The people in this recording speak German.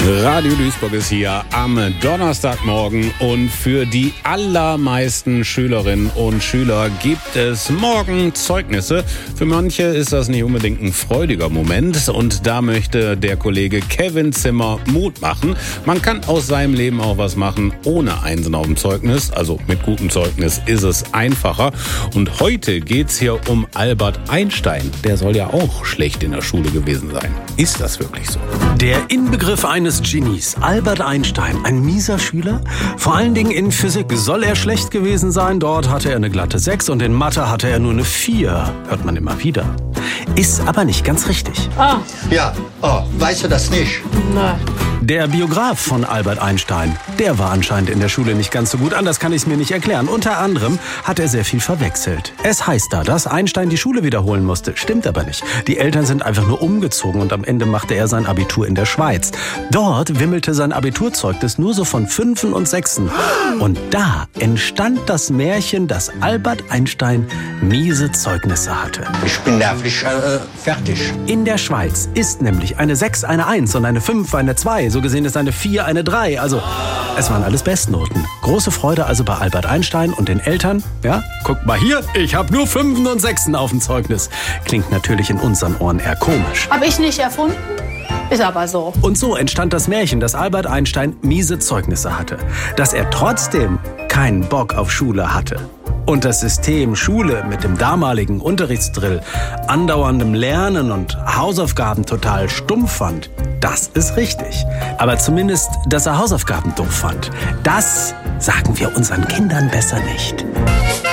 Radio Duisburg ist hier am Donnerstagmorgen und für die allermeisten Schülerinnen und Schüler gibt es morgen Zeugnisse. Für manche ist das nicht unbedingt ein freudiger Moment und da möchte der Kollege Kevin Zimmer Mut machen. Man kann aus seinem Leben auch was machen ohne Einsen auf dem Zeugnis, also mit gutem Zeugnis ist es einfacher. Und heute geht's hier um Albert Einstein. Der soll ja auch schlecht in der Schule gewesen sein. Ist das wirklich so? Der Inbegriff eines Genies, Albert Einstein, ein mieser Schüler? Vor allen Dingen in Physik soll er schlecht gewesen sein. Dort hatte er eine glatte 6 und in Mathe hatte er nur eine 4. Hört man immer wieder. Ist aber nicht ganz richtig. Ja, weißt du das nicht? Nein. Der Biograf von Albert Einstein, der war anscheinend in der Schule nicht ganz so gut. Anders kann ich es mir nicht erklären. Unter anderem hat er sehr viel verwechselt. Es heißt da, dass Einstein die Schule wiederholen musste. Stimmt aber nicht. Die Eltern sind einfach nur umgezogen und am Ende machte er sein Abitur in der Schweiz. Dort wimmelte sein Abiturzeugnis nur so von 5 und 6. Und da entstand das Märchen, dass Albert Einstein miese Zeugnisse hatte. Ich bin nervlich fertig. In der Schweiz ist nämlich eine 6 eine 1 und eine 5 eine 2. So gesehen ist eine 4 eine 3. Also, es waren alles Bestnoten. Große Freude also bei Albert Einstein und den Eltern. Ja, guckt mal hier, ich habe nur 5 und 6 auf dem Zeugnis. Klingt natürlich in unseren Ohren eher komisch. Hab ich nicht erfunden? Ist aber so. Und so entstand das Märchen, dass Albert Einstein miese Zeugnisse hatte. Dass er trotzdem keinen Bock auf Schule hatte. Und das System Schule mit dem damaligen Unterrichtsdrill, andauerndem Lernen und Hausaufgaben total stumpf fand, das ist richtig. Aber zumindest, dass er Hausaufgaben doof fand, das sagen wir unseren Kindern besser nicht.